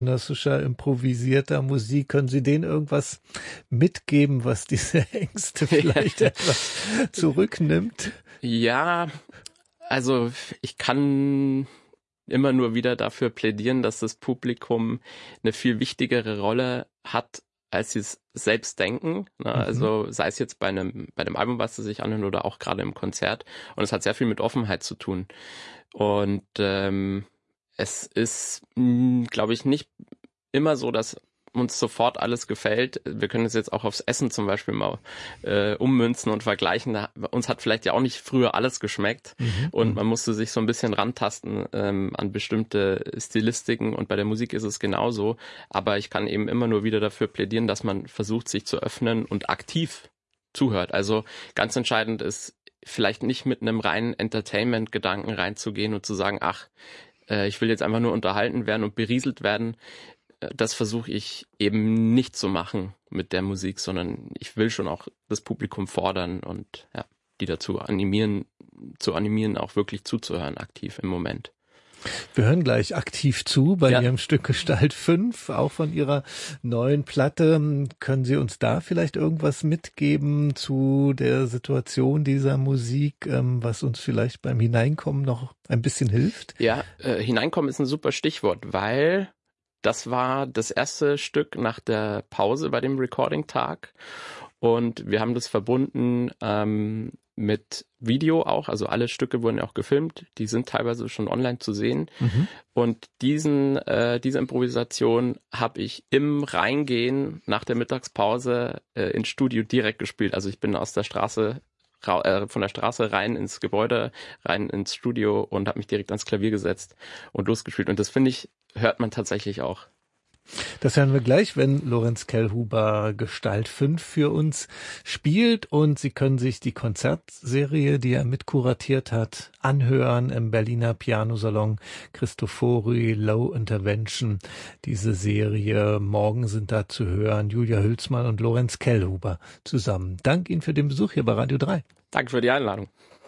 zeitgenössischer, improvisierter Musik. Können Sie denen irgendwas mitgeben, was diese Ängste vielleicht etwas zurücknimmt? Ja, also ich kann immer nur wieder dafür plädieren, dass das Publikum eine viel wichtigere Rolle hat, als sie es selbst denken. Also sei es jetzt bei einem Album, was sie sich anhören, oder auch gerade im Konzert. Und es hat sehr viel mit Offenheit zu tun. Und es ist, glaube ich, nicht immer so, dass uns sofort alles gefällt. Wir können es jetzt auch aufs Essen zum Beispiel mal ummünzen und vergleichen. Uns hat vielleicht ja auch nicht früher alles geschmeckt und man musste sich so ein bisschen rantasten an bestimmte Stilistiken, und bei der Musik ist es genauso. Aber ich kann eben immer nur wieder dafür plädieren, dass man versucht, sich zu öffnen und aktiv zuhört. Also ganz entscheidend ist, vielleicht nicht mit einem reinen Entertainment-Gedanken reinzugehen und zu sagen, ach, ich will jetzt einfach nur unterhalten werden und berieselt werden. Das versuche ich eben nicht zu machen mit der Musik, sondern ich will schon auch das Publikum fordern und ja, die dazu animieren, auch wirklich zuzuhören, aktiv im Moment. Wir hören gleich aktiv zu bei Ihrem Stück Gestalt 5, auch von Ihrer neuen Platte. Können Sie uns da vielleicht irgendwas mitgeben zu der Situation dieser Musik, was uns vielleicht beim Hineinkommen noch ein bisschen hilft? Ja, Hineinkommen ist ein super Stichwort, weil das war das erste Stück nach der Pause bei dem Recording-Tag und wir haben das verbunden mit Video auch, also alle Stücke wurden auch gefilmt, die sind teilweise schon online zu sehen und diese Improvisation habe ich im Reingehen nach der Mittagspause ins Studio direkt gespielt, also ich bin aus der Straße von der Straße rein ins Gebäude, rein ins Studio und habe mich direkt ans Klavier gesetzt und losgespielt. Und das, finde ich, hört man tatsächlich auch. Das hören wir gleich, wenn Lorenz Kellhuber Gestalt 5 für uns spielt, und Sie können sich die Konzertserie, die er mitkuratiert hat, anhören im Berliner Pianosalon Cristofori Low Intervention. Diese Serie, morgen sind da zu hören Julia Hülsmann und Lorenz Kellhuber zusammen. Dank Ihnen für den Besuch hier bei Radio 3. Danke für die Einladung.